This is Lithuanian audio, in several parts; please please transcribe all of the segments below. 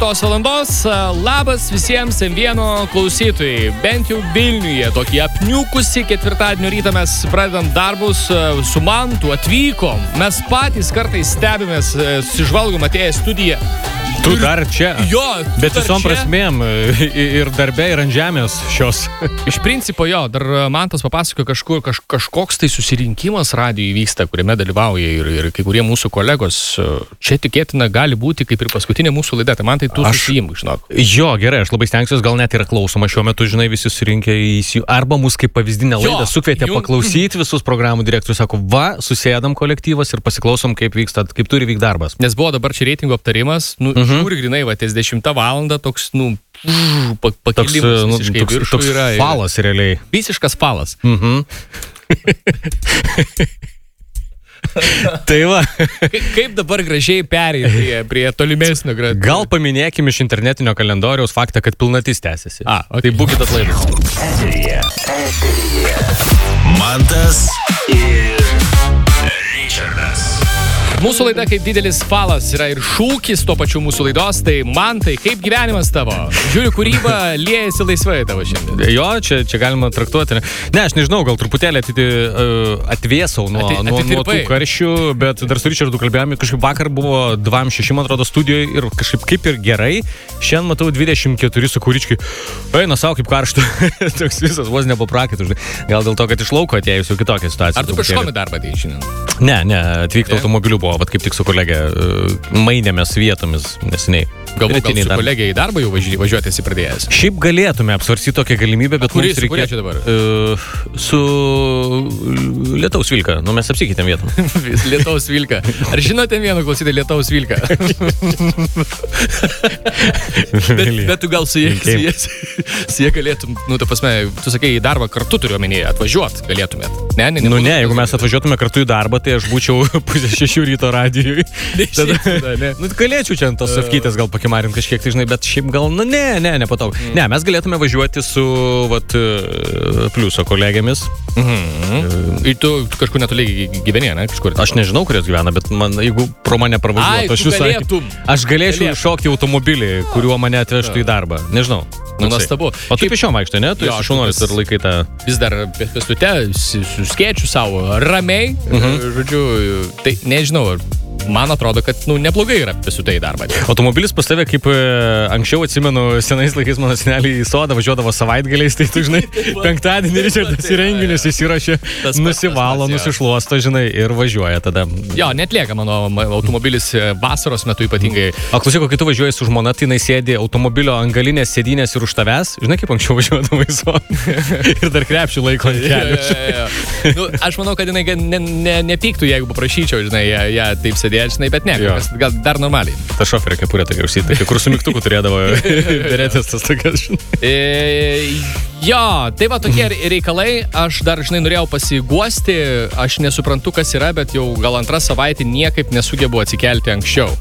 12 valandos. Labas visiems M1 klausytojai. Bent jau Vilniuje tokį apniukusį ketvirtadienio rytą mes pradedam darbus su Mantu, atvykom. Mes patys kartais stebimės, susižvalgom atėję į studiją. Tu dar čia, jo, bet visom prasmėm ir darbe, ir ant žemės šios. Iš principo jo, dar Mantas papasakojo kažkoks tai susirinkimas radijo įvyksta, kuriame dalyvauja ir kai kurie mūsų kolegos. Čia tikėtina gali būti kaip ir paskutinė mūsų laida, tai man tai tu susijimai, žinok. Jo, gerai, aš labai stengsiuosi, gal net yra klausoma šiuo metu, žinai, visi surinkę arba mus kaip pavyzdinę laidą sukvietė paklausyti visus programų direktorius, sako, va, susėdam kolektyvas ir pasiklausom, kaip vyksta, kaip turi vykti darbas. Nes buvo dabar čia reitingų aptarimas, žiūri grinai, va, ties 10 valandą toks, pakilimas visiškai viršų toks yra. Falas realiai. Visiškas falas. Tai va. Kaip dabar gražiai perėjai prie tolimesnio gradų? Gal paminėkime iš internetinio kalendoriaus faktą, kad pilnatis tęsiasi. Okay. Tai būkit atlaidus. Mantas ir Richardas. Mūsų laida kaip didelis falas yra ir šūkis tuo pačiu mūsų laidos, tai Mantai, kaip gyvenimas tavo? Žiūriu, kūryba liejasi laisvai tavo šiandien. Jo, čia galima traktuoti. Ne, aš nežinau, gal truputėlį atvėsau nuo tų karščių, bet dar su Richardu kalbėjome, kažkaip vakar buvo 2-6, man atrodo, studijoje ir kažkaip kaip ir gerai. Šiandien matau 24 su kūričkai. Eina savo kaip karštų. Toks visas vos nepaprakit. Gal dėl to, kad iš lauko atėjus jau kitokia situacija. Ar tu kažkomi darbą atėjai šiandien? Ne, atvykti automobiliu buvo. Vat kaip tik su kolegė mainėmės vietomis neseniai. Galbūt su kolegė į darbą jau važiuoti esi pradėjęs? Šiaip galėtume apsvarstyti tokią galimybę, bet mums reikia... Kurie čia dabar? Su Lietaus Vilka. Mes apsikeitėm vietom. Lietaus Vilka. Ar žinote vieną klausyti Lietaus Vilka? bet tu gal su jie galėtum, ta prasme, tu sakai, į darbą kartu turiu omenyje, atvažiuot galėtumėt. Ne, jeigu mes atvažiuotume kartu į darbą, tai aš būčiau 5:30 ryto radijui. Galėčiau čia ant tos safkytės gal pakimarim kažkiek, tai žinai, bet šiaip gal, nepatogu. Ne, mes galėtume važiuoti su, pliuso kolegėmis. Ir tu kažkur netoliai gyveni, ne? Aš nežinau, kurios gyvena, bet man, jeigu pro mane pravažiuotų, aš galėčiau šokti automobilį, kuriuo mane atvežtų į darbą. Nežinau. Nuostabu. O tu piešio vaikštai, ne? Tu esi šaunuolis ir laikai tą... Vis dar pėstute, su skėčiu savo ramiai, žodžiu, tai nežinau, man atrodo, kad neblogai yra pėstute į darbą. Automobilis pas tave, kaip anksčiau atsimenu, senais laikais mano seneliai į sodą važiuodavo savaitgaliais, tai tu, žinai, penktadienį Richardas į renginius įsirašė, nusivalo, nusišluosto, žinai, ir važiuoja tada. Jo, netlieka mano automobilis vasaros metu ypatingai. O klausyk, kai tu važiuoji su žmona, tai jinai sėdi automobilio ant galinės sėdynės ir už tavęs, žinai, kaip anksčiau važiuodavo į sodą ir dar krepšį laiko ant kelių. Aš manau, kad jinai nepyktų, jeigu paprašyčiau, žinai, ją taip sėdėti, bet ne, gal dar normaliai. Ta šoferė kepurė tokia užsita, kur su mygtuku turėdavo beretės tas tokias. Jo, tai va tokie reikalai, aš dar, žinai, norėjau pasiguosti, aš nesuprantu, kas yra, bet jau gal antrą savaitę niekaip nesugebu atsikelti anksčiau.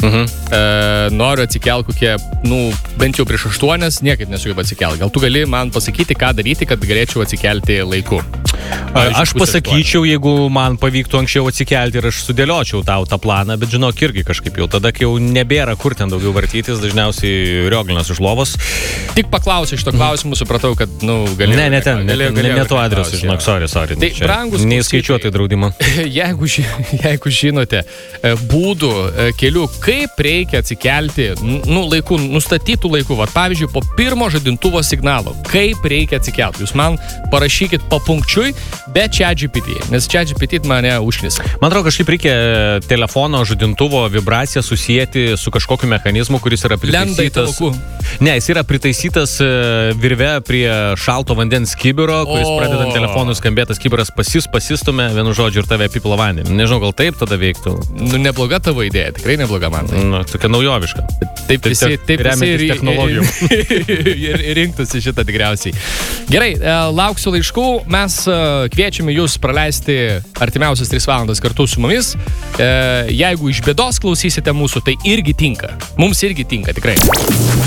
Noriu atsikelti kokie, bent jau prieš 8, niekaip nesugebu atsikelti. Gal tu gali man pasakyti, ką daryti, kad galėčiau atsikelti laiku? Aš pasakyčiau, jeigu man pavyktų anksčiau atsikelti ir aš sudėliočiau tau tą planą, bet žinok, irgi kažkaip jau tada, kai jau nebėra kur ten daugiau vartytis, dažniausiai rioglinas iš lovos. Tik paklausiu šito klausimu, supratau, kad, galėjau. Ne tuo adresu, žinok, sorry. Tai brangus neįskaičiuotai draudimą. Jeigu žinote būdų, kelių, kaip reikia atsikelti, laiku, nustatytų laiku, pavyzdžiui, po pirmo žadintuvo signalo, kaip reikia atsikelti. Jūs man parašykit papunkčiui, be ChatGPT, nes ChatGPT mane užknisa. Man atrodo, kažkaip reikia telefono žadintuvo vibraciją susijęti su kažkokiu mechanizmu, kuris yra pritaisytas. Ne, jis yra pritaisytas virve prie šalto vandens kibiro, kuris pradedant telefonų skambėtas kibiras pasistumė, vienu žodžiu, ir tave apipila vandenį. Nežinau, gal taip tada veiktų. Nebloga tavo idėja, tikrai nebloga man. Tokia naujoviška. Taip visi technologijom. Ir rinktųsi šitą tikriausiai. Gerai, lauksiu laiškų, mes kviečiame jūs praleisti artimiausias 3 valandas kartu su mumis. Jeigu iš bėdos klausysite mūsų, tai irgi tinka. Mums irgi tinka, tikrai.